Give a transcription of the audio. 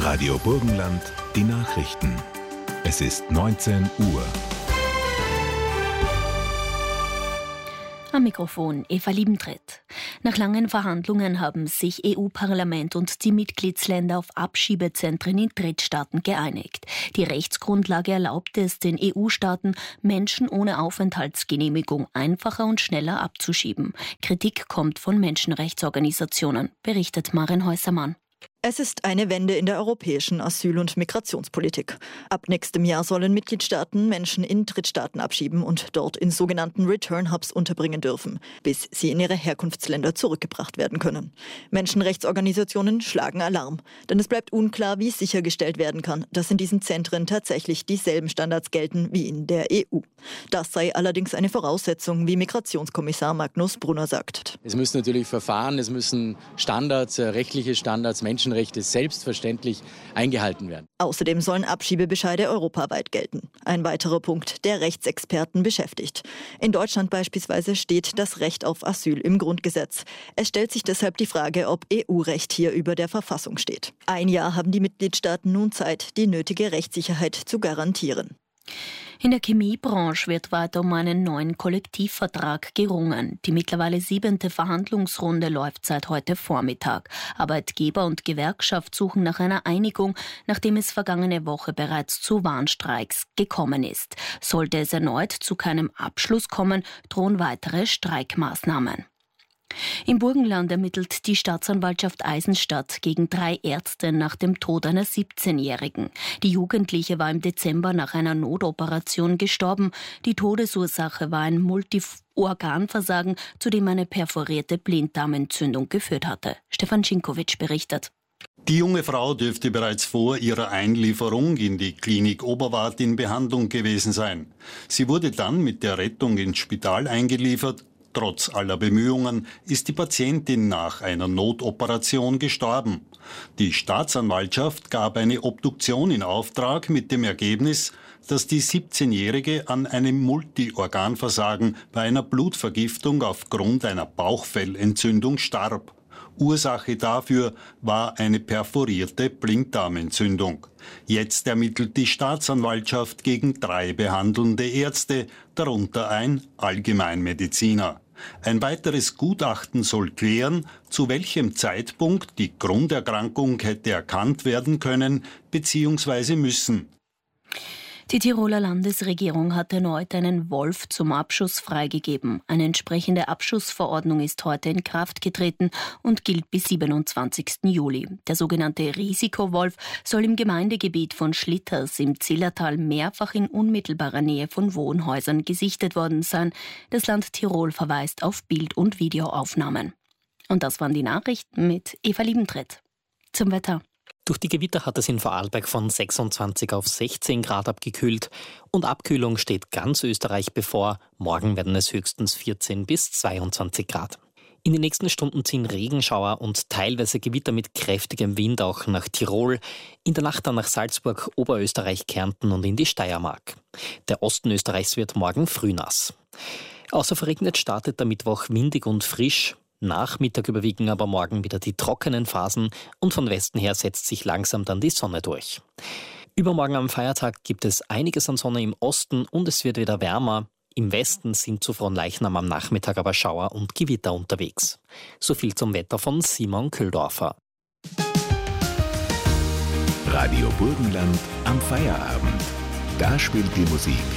Radio Burgenland, die Nachrichten. Es ist 19 Uhr. Am Mikrofon Eva Liebentritt. Nach langen Verhandlungen haben sich EU-Parlament und die Mitgliedsländer auf Abschiebezentren in Drittstaaten geeinigt. Die Rechtsgrundlage erlaubt es den EU-Staaten, Menschen ohne Aufenthaltsgenehmigung einfacher und schneller abzuschieben. Kritik kommt von Menschenrechtsorganisationen, berichtet Maren Häusermann. Es ist eine Wende in der europäischen Asyl- und Migrationspolitik. Ab nächstem Jahr sollen Mitgliedstaaten Menschen in Drittstaaten abschieben und dort in sogenannten Return-Hubs unterbringen dürfen, bis sie in ihre Herkunftsländer zurückgebracht werden können. Menschenrechtsorganisationen schlagen Alarm, denn es bleibt unklar, wie sichergestellt werden kann, dass in diesen Zentren tatsächlich dieselben Standards gelten wie in der EU. Das sei allerdings eine Voraussetzung, wie Migrationskommissar Magnus Brunner sagt. Es müssen natürlich Verfahren, es müssen Standards, rechtliche Standards, Menschenrechte selbstverständlich eingehalten werden. Außerdem sollen Abschiebebescheide europaweit gelten. Ein weiterer Punkt, der Rechtsexperten beschäftigt. In Deutschland beispielsweise steht das Recht auf Asyl im Grundgesetz. Es stellt sich deshalb die Frage, ob EU-Recht hier über der Verfassung steht. Ein Jahr haben die Mitgliedstaaten nun Zeit, die nötige Rechtssicherheit zu garantieren. In der Chemiebranche wird weiter um einen neuen Kollektivvertrag gerungen. Die mittlerweile 7. Verhandlungsrunde läuft seit heute Vormittag. Arbeitgeber und Gewerkschaft suchen nach einer Einigung, nachdem es vergangene Woche bereits zu Warnstreiks gekommen ist. Sollte es erneut zu keinem Abschluss kommen, drohen weitere Streikmaßnahmen. Im Burgenland ermittelt die Staatsanwaltschaft Eisenstadt gegen 3 Ärzte nach dem Tod einer 17-Jährigen. Die Jugendliche war im Dezember nach einer Notoperation gestorben. Die Todesursache war ein Multiorganversagen, zu dem eine perforierte Blinddarmentzündung geführt hatte. Stefan Schinkowitsch berichtet. Die junge Frau dürfte bereits vor ihrer Einlieferung in die Klinik Oberwart in Behandlung gewesen sein. Sie wurde dann mit der Rettung ins Spital eingeliefert. Trotz aller Bemühungen ist die Patientin nach einer Notoperation gestorben. Die Staatsanwaltschaft gab eine Obduktion in Auftrag mit dem Ergebnis, dass die 17-Jährige an einem Multiorganversagen bei einer Blutvergiftung aufgrund einer Bauchfellentzündung starb. Ursache dafür war eine perforierte Blinddarmentzündung. Jetzt ermittelt die Staatsanwaltschaft gegen 3 behandelnde Ärzte, darunter ein Allgemeinmediziner. Ein weiteres Gutachten soll klären, zu welchem Zeitpunkt die Grunderkrankung hätte erkannt werden können bzw. müssen. Die Tiroler Landesregierung hat erneut einen Wolf zum Abschuss freigegeben. Eine entsprechende Abschussverordnung ist heute in Kraft getreten und gilt bis 27. Juli. Der sogenannte Risikowolf soll im Gemeindegebiet von Schlitters im Zillertal mehrfach in unmittelbarer Nähe von Wohnhäusern gesichtet worden sein. Das Land Tirol verweist auf Bild- und Videoaufnahmen. Und das waren die Nachrichten mit Eva Liebentritt. Zum Wetter. Durch die Gewitter hat es in Vorarlberg von 26 auf 16 Grad abgekühlt und Abkühlung steht ganz Österreich bevor. Morgen werden es höchstens 14 bis 22 Grad. In den nächsten Stunden ziehen Regenschauer und teilweise Gewitter mit kräftigem Wind auch nach Tirol, in der Nacht dann nach Salzburg, Oberösterreich, Kärnten und in die Steiermark. Der Osten Österreichs wird morgen früh nass. Außer verregnet startet der Mittwoch windig und frisch. Nachmittag überwiegen aber morgen wieder die trockenen Phasen und von Westen her setzt sich langsam dann die Sonne durch. Übermorgen am Feiertag gibt es einiges an Sonne im Osten und es wird wieder wärmer. Im Westen sind zu Fronleichnam am Nachmittag aber Schauer und Gewitter unterwegs. So viel zum Wetter von Simon Köhldorfer. Radio Burgenland am Feierabend. Da spielt die Musik